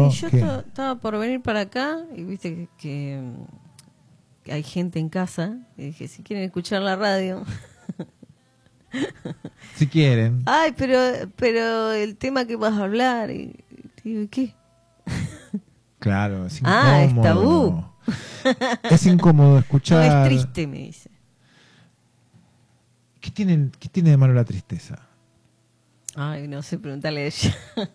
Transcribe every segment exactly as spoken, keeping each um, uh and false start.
¿no? Y yo Que- estaba, estaba por venir para acá y viste que, que, mm, hay gente en casa. Y dije, si quieren escuchar la radio. si quieren. Ay, pero pero el tema que vas a hablar. Y, y digo, ¿y qué? Claro, es incómodo. Ah, es tabú. Es incómodo No, escuchar. es triste, me dice. ¿Qué tiene, ¿Qué tiene de malo la tristeza? Ay, no sé, preguntarle a ella.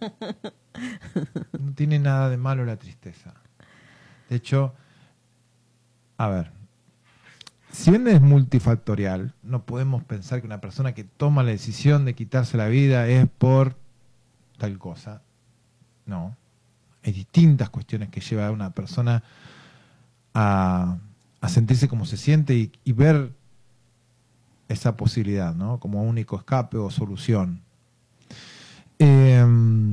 No tiene nada de malo la tristeza. De hecho, a ver, si bien es multifactorial, no podemos pensar que una persona que toma la decisión de quitarse la vida es por tal cosa. No. Hay distintas cuestiones que lleva a una persona a, a sentirse como se siente y, y ver esa posibilidad, ¿no? Como único escape o solución. Eh,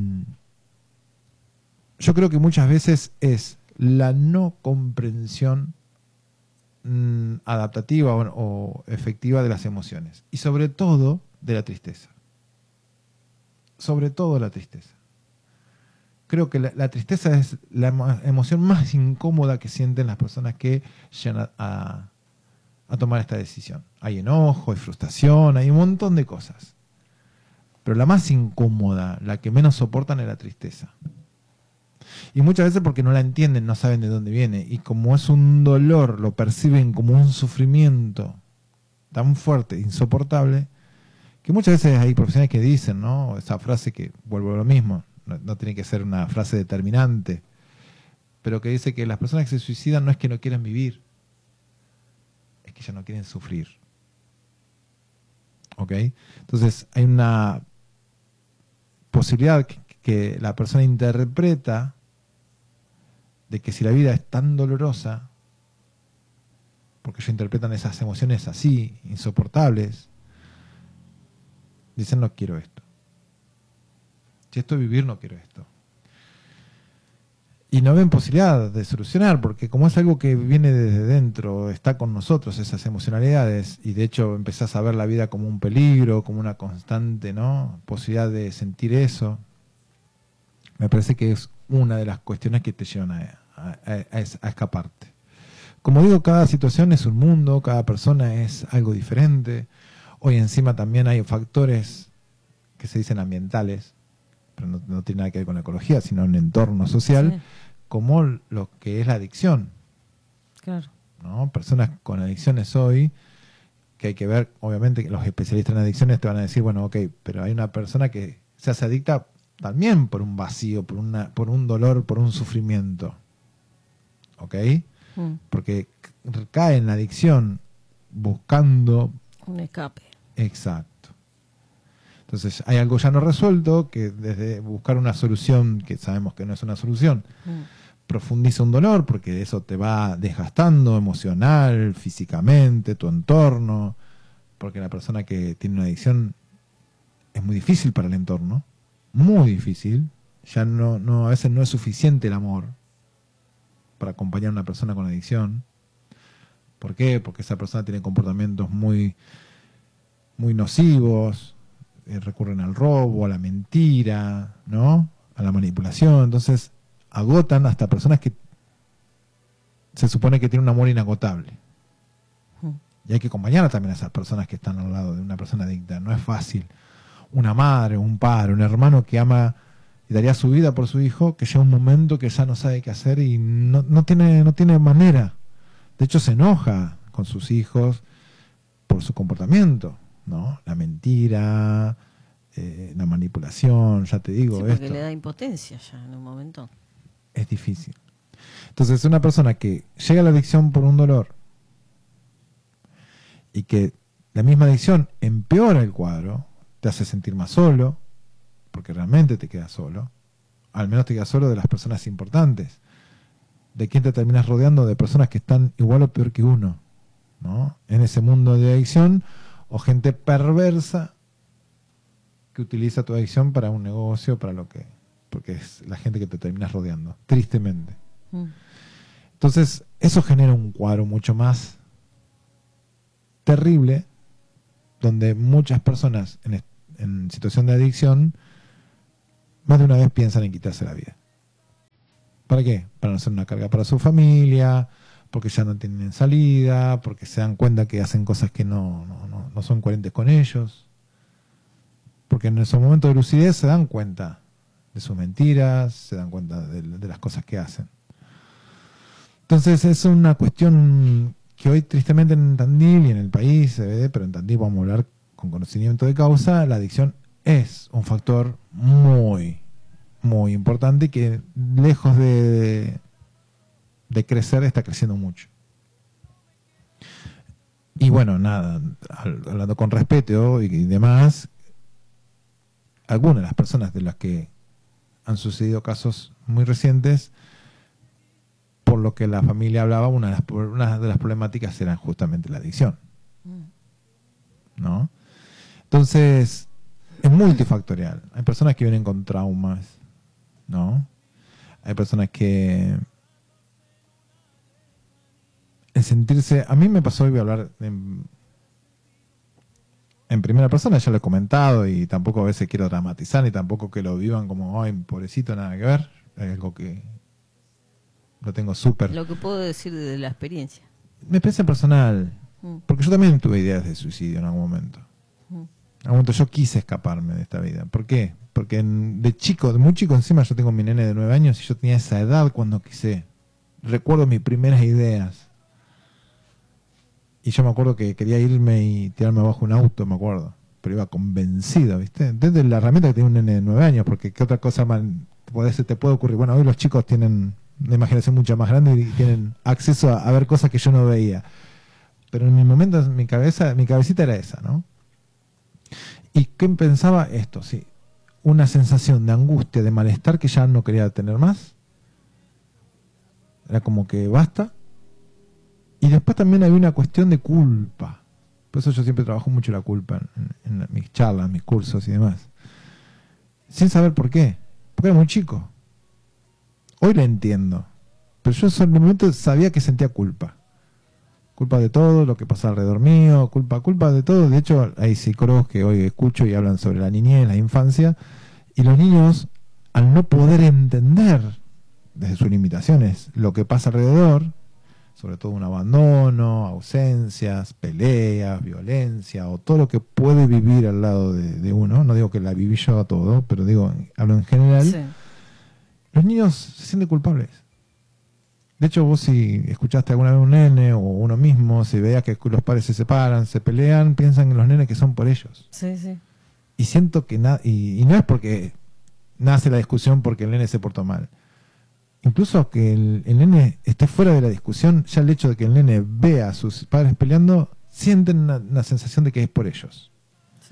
yo creo que muchas veces es la no comprensión mmm, adaptativa o, o efectiva de las emociones y sobre todo de la tristeza. Sobre todo la tristeza. Creo que la, la tristeza es la emo- emoción más incómoda que sienten las personas que llegan a, a, a tomar esta decisión. Hay enojo, hay frustración, hay un montón de cosas. Pero la más incómoda, la que menos soportan es la tristeza. Y muchas veces porque no la entienden, no saben de dónde viene. Y como es un dolor, lo perciben como un sufrimiento tan fuerte, insoportable, que muchas veces hay profesionales que dicen, ¿no? Esa frase que vuelvo a lo mismo, no, no tiene que ser una frase determinante, pero que dice que las personas que se suicidan no es que no quieran vivir, es que ya no quieren sufrir. ¿Ok? Entonces hay una posibilidad que, que la persona interpreta de que si la vida es tan dolorosa, porque ellos interpretan esas emociones así, insoportables, dicen no quiero esto. Si esto es vivir, no quiero esto. Y no ven posibilidad de solucionar, porque como es algo que viene desde dentro, está con nosotros esas emocionalidades, y de hecho empezás a ver la vida como un peligro, como una constante, ¿no? Posibilidad de sentir eso. Me parece que es una de las cuestiones que te llevan a, a, a, a escaparte. Como digo, cada situación es un mundo, cada persona es algo diferente. Hoy encima también hay factores que se dicen ambientales, pero no, no tiene nada que ver con la ecología, sino un entorno social, sí, como lo que es la adicción. Claro. ¿No? Personas con adicciones hoy, que hay que ver, obviamente que los especialistas en adicciones te van a decir, bueno, ok, pero hay una persona que se hace adicta también por un vacío, por una, por un dolor, por un sufrimiento. ¿Ok? Mm. Porque cae en la adicción buscando un escape. Exacto. Entonces hay algo ya no resuelto que desde buscar una solución, que sabemos que no es una solución, mm. profundiza un dolor porque eso te va desgastando emocional, físicamente, tu entorno, porque la persona que tiene una adicción es muy difícil para el entorno, muy difícil, ya no, no a veces no es suficiente el amor para acompañar a una persona con adicción. ¿Por qué? Porque esa persona tiene comportamientos muy, muy nocivos, recurren al robo, a la mentira, ¿no? A la manipulación. Entonces agotan hasta personas que se supone que tienen un amor inagotable. Uh-huh. Y hay que acompañar también a esas personas que están al lado de una persona adicta. No es fácil. Una madre, un padre, un hermano que ama y daría su vida por su hijo, que llega un momento que ya no sabe qué hacer y no, no tiene, no tiene manera. De hecho se enoja con sus hijos por su comportamiento, ¿no? La mentira, eh, la manipulación, ya te digo, sí, porque esto le da impotencia ya en un momento. Es difícil. Entonces, una persona que llega a la adicción por un dolor y que la misma adicción empeora el cuadro, te hace sentir más solo, porque realmente te quedas solo, al menos te quedas solo de las personas importantes. ¿De quién te terminas rodeando? De personas que están igual o peor que uno, ¿no? En ese mundo de adicción, o gente perversa que utiliza tu adicción para un negocio, para lo que, porque es la gente que te terminas rodeando, tristemente. Mm. Entonces, eso genera un cuadro mucho más terrible, donde muchas personas en, en situación de adicción más de una vez piensan en quitarse la vida. ¿Para qué? Para no ser una carga para su familia, porque ya no tienen salida, porque se dan cuenta que hacen cosas que no, no, no, no son coherentes con ellos. Porque en esos momentos de lucidez se dan cuenta de sus mentiras, se dan cuenta de, de las cosas que hacen. Entonces es una cuestión que hoy tristemente en Tandil y en el país se ve, pero en Tandil vamos a hablar con conocimiento de causa, la adicción es un factor muy, muy importante y que lejos de, de crecer está creciendo mucho. Y bueno, nada, hablando con respeto y demás, algunas de las personas de las que han sucedido casos muy recientes, por lo que la familia hablaba, una de las, una de las problemáticas era justamente la adicción, ¿no? Entonces, es multifactorial. Hay personas que vienen con traumas, ¿no? Hay personas que el sentirse... A mí me pasó, y voy a hablar en, en primera persona, ya lo he comentado, y tampoco a veces quiero dramatizar, ni tampoco que lo vivan como, ay, pobrecito, nada que ver. Es algo que lo tengo súper... Lo que puedo decir de la experiencia. Mi experiencia personal, Mm. porque yo también tuve ideas de suicidio en algún momento. Mm. En algún momento yo quise escaparme de esta vida. ¿Por qué? Porque en- de chico, de muy chico encima, yo tengo mi nene de nueve años y yo tenía esa edad cuando quise. Recuerdo mis primeras ideas. Y yo me acuerdo que quería irme y tirarme abajo un auto, me acuerdo. Pero iba convencido, ¿viste? Desde la herramienta que tiene un nene de nueve años, porque ¿qué otra cosa más te puede, se te puede ocurrir? Bueno, hoy los chicos tienen una imaginación mucho más grande y tienen acceso a, a ver cosas que yo no veía. Pero en mi momento, mi cabeza, mi cabecita era esa, ¿no? ¿Y qué pensaba esto? Sí, una sensación de angustia, de malestar que ya no quería tener más. Era como que basta. Y después también había una cuestión de culpa. Por eso yo siempre trabajo mucho la culpa en, en mis charlas, en mis cursos y demás. Sin saber por qué. Porque era muy chico. Hoy la entiendo. Pero yo en el momento sabía que sentía culpa. Culpa de todo lo que pasa alrededor mío, culpa, culpa de todo. De hecho, hay psicólogos que hoy escucho y hablan sobre la niñez, la infancia, y los niños, al no poder entender desde sus limitaciones lo que pasa alrededor, sobre todo un abandono, ausencias, peleas, violencia, o todo lo que puede vivir al lado de, de uno, no digo que la viví yo a todo, pero digo, hablo en general, Sí. los niños se sienten culpables. De hecho, vos si escuchaste alguna vez un nene o uno mismo, si veías que los padres se separan, se pelean, piensan en los nenes que son por ellos. Sí, sí. Y siento que nada, y, y no es porque nace la discusión porque el nene se portó mal. Incluso que el, el nene esté fuera de la discusión, ya el hecho de que el nene vea a sus padres peleando, sienten una, una sensación de que es por ellos. Sí.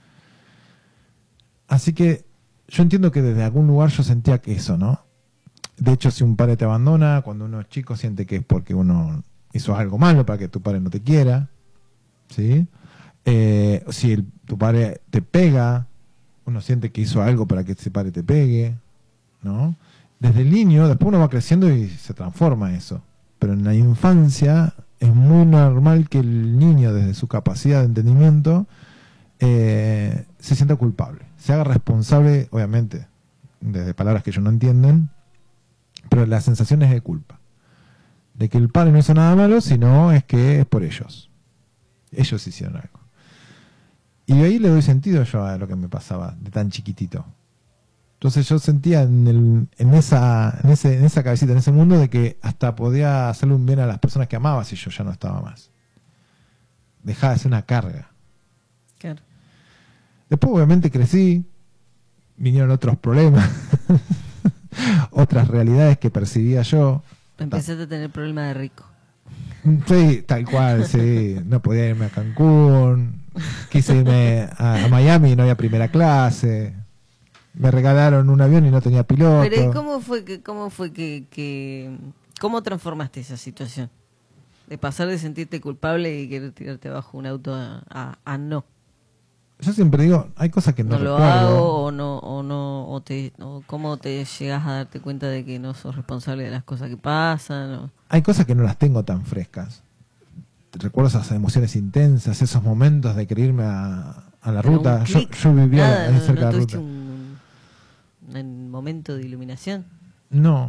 Así que yo entiendo que desde algún lugar yo sentía que eso, ¿no? De hecho, si un padre te abandona, cuando uno es chico siente que es porque uno hizo algo malo para que tu padre no te quiera, ¿sí? Eh, si el, tu padre te pega, uno siente que hizo algo para que ese padre te pegue, ¿no? Desde el niño, después uno va creciendo y se transforma eso. Pero en la infancia es muy normal que el niño, desde su capacidad de entendimiento, eh, se sienta culpable. Se haga responsable, obviamente, desde palabras que ellos no entienden, pero la sensación es de culpa. De que el padre no hizo nada malo, sino es que es por ellos. Ellos hicieron algo. Y de ahí le doy sentido yo a lo que me pasaba de tan chiquitito. Entonces yo sentía en, el, en, esa, en, ese, en esa cabecita, en ese mundo, de que hasta podía hacerle un bien a las personas que amaba si yo ya no estaba más. Dejaba de ser una carga. Claro. Después obviamente crecí, vinieron otros problemas, otras realidades que percibía yo. Empezaste a tener problemas de rico. Sí, tal cual, sí. No podía irme a Cancún, quise irme a, a Miami y no había primera clase. Me regalaron un avión y no tenía piloto. Pero ¿y cómo fue que, cómo fue que, que, cómo transformaste esa situación? De pasar de sentirte culpable y querer tirarte abajo un auto a, a, a no. Yo siempre digo, hay cosas que no, No lo recuerdo. hago o no, o no, o te, o cómo te llegas a darte cuenta de que no sos responsable de las cosas que pasan. O... Hay cosas que no las tengo tan frescas. Recuerdo esas emociones intensas, esos momentos de querer irme a, a la Pero ruta. un Yo, clic, yo vivía nada, ahí no, cerca no de la tuviste ruta. un, un momento de iluminación. No,